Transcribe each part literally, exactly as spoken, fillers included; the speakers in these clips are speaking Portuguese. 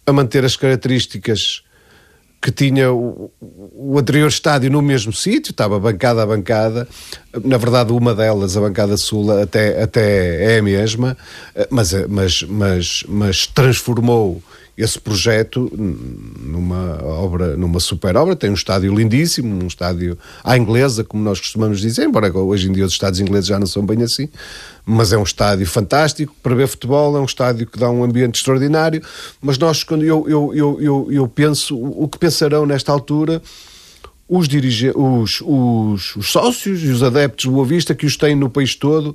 a manter as características que tinha o, o anterior estádio no mesmo sítio, estava bancada a bancada, na verdade uma delas, a bancada sul, até, até é a mesma, mas, mas, mas, mas transformou esse projeto numa obra, numa super obra. Tem um estádio lindíssimo, um estádio à inglesa, como nós costumamos dizer, embora hoje em dia os estádios ingleses já não são bem assim, mas é um estádio fantástico para ver futebol, é um estádio que dá um ambiente extraordinário. Mas nós, quando eu, eu, eu, eu, eu penso, o que pensarão nesta altura os, dirige, os, os, os sócios e os adeptos do Boa Vista, que os têm no país todo,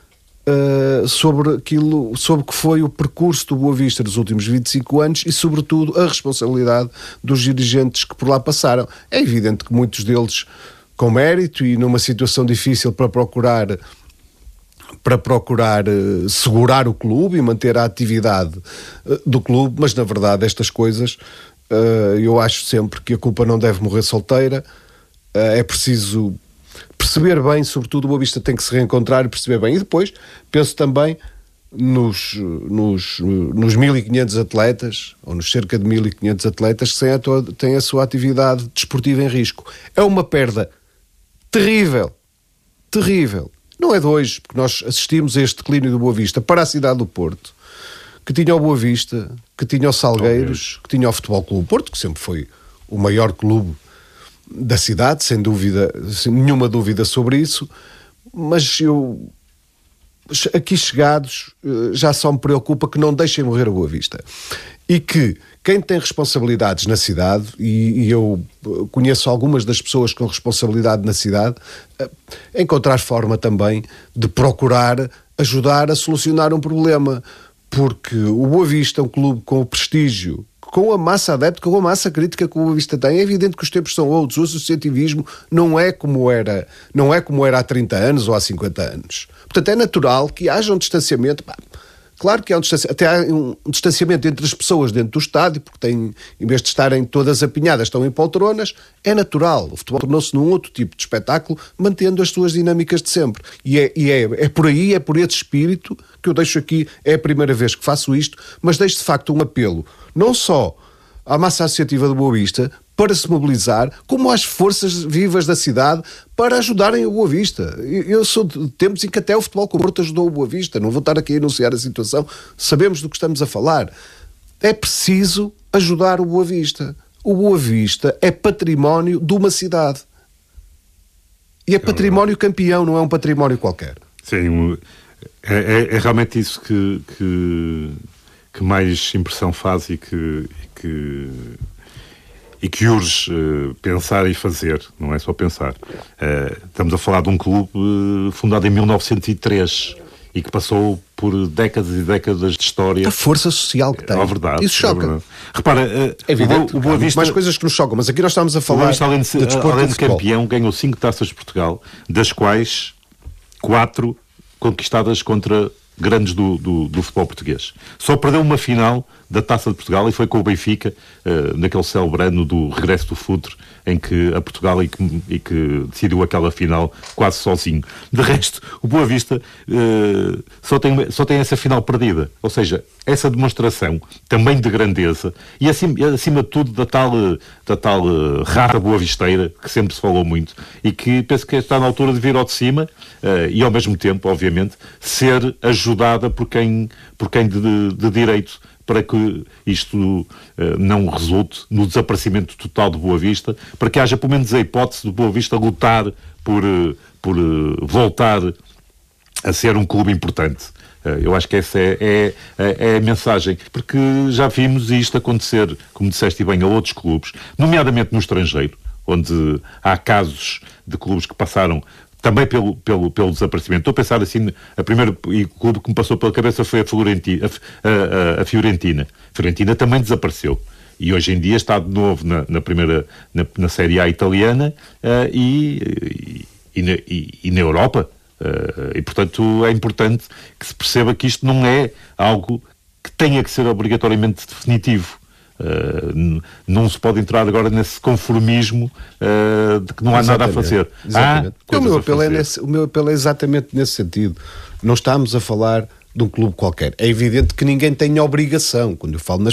Uh, sobre aquilo, sobre o que foi o percurso do Boa Vista nos últimos vinte e cinco anos e, sobretudo, a responsabilidade dos dirigentes que por lá passaram. É evidente que muitos deles com mérito e numa situação difícil para procurar para procurar uh, segurar o clube e manter a atividade uh, do clube, mas na verdade estas coisas uh, eu acho sempre que a culpa não deve morrer solteira. Uh, é preciso perceber bem, sobretudo o Boa Vista tem que se reencontrar e perceber bem. E depois penso também nos, nos, nos mil e quinhentos atletas, ou nos cerca de mil e quinhentos atletas que têm a sua atividade desportiva em risco. É uma perda terrível, terrível. Não é de hoje, porque nós assistimos a este declínio do Boa Vista para a cidade do Porto, que tinha o Boa Vista, que tinha o Salgueiros, que tinha o Futebol Clube Porto, que sempre foi o maior clube da cidade, sem dúvida, sem nenhuma dúvida sobre isso, mas eu, aqui chegados, já só me preocupa que não deixem morrer a Boa Vista. E que quem tem responsabilidades na cidade, e, e eu conheço algumas das pessoas com responsabilidade na cidade, encontrar forma também de procurar ajudar a solucionar um problema, porque o Boa Vista é um clube com o prestígio, com a massa adepta, com a massa crítica que o Boa Vista tem. É evidente que os tempos são outros, o associativismo não é como era, não é como era há trinta anos ou há cinquenta anos. Portanto, é natural que haja um distanciamento. Claro que há um distanciamento, até há um distanciamento entre as pessoas dentro do estádio, porque tem, em vez de estarem todas apinhadas, estão em poltronas. É natural. O futebol tornou-se num outro tipo de espetáculo, mantendo as suas dinâmicas de sempre. E, é, e é, é por aí, é por esse espírito que eu deixo aqui, é a primeira vez que faço isto, mas deixo de facto um apelo, não só à massa associativa do Boa Vista, para se mobilizar, como às forças vivas da cidade para ajudarem o Boa Vista. Eu sou de tempos em que até o Futebol Clube Porto ajudou o Boa Vista. Não vou estar aqui a enunciar a situação. Sabemos do que estamos a falar. É preciso ajudar o Boa Vista. O Boa Vista é património de uma cidade. E é património campeão, não é um património qualquer. Sim, é, é, é realmente isso que, que, que mais impressão faz e que... E que... e que urge uh, pensar e fazer, não é só pensar. Uh, estamos a falar de um clube uh, fundado em mil novecentos e três e que passou por décadas e décadas de história. A força social que tem. É verdade. Isso choca. É Repara, uh, é evidente, o, o Boa Vista... mais coisas que nos chocam, mas aqui nós estamos a falar... O Boa Vista, além de, de, desporto além de de futebol. campeão, ganhou cinco taças de Portugal, das quais quatro conquistadas contra grandes do, do, do futebol português. Só perdeu uma final da Taça de Portugal e foi com o Benfica, uh, naquele célebre ano do regresso do Futre, em que a Portugal e que, e que decidiu aquela final quase sozinho. De resto, o Boa Vista uh, só, tem, só tem essa final perdida. Ou seja, essa demonstração também de grandeza e acima, acima de tudo da tal, da tal uh, rata boavisteira que sempre se falou muito e que penso que está na altura de vir ao de cima uh, e ao mesmo tempo, obviamente, ser ajudada por quem, por quem de, de direito, para que isto uh, não resulte no desaparecimento total de Boa Vista, para que haja pelo menos a hipótese de Boa Vista lutar por, uh, por uh, voltar a ser um clube importante. Uh, eu acho que essa é, é, é a mensagem, porque já vimos isto acontecer, como disseste bem, a outros clubes, nomeadamente no estrangeiro, onde há casos de clubes que passaram também pelo, pelo, pelo desaparecimento. Estou a pensar assim, a primeira clube que me passou pela cabeça foi a Fiorentina. A, a, a Fiorentina. A Fiorentina também desapareceu. E hoje em dia está de novo na, na primeira, na, na Série A italiana uh, e, e, e, na, e, e na Europa. Uh, e, portanto, é importante que se perceba que isto não é algo que tenha que ser obrigatoriamente definitivo. Uh, não se pode entrar agora nesse conformismo uh, de que não há exatamente, nada a fazer. Exatamente. Há o, meu apelo é nesse, o meu apelo é exatamente nesse sentido. Não estamos a falar de um clube qualquer. É evidente que ninguém tem obrigação. Quando eu falo nas